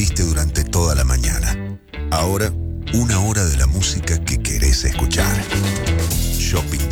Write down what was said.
seguiste durante toda la mañana. Ahora, una hora de la música que querés escuchar. Shopping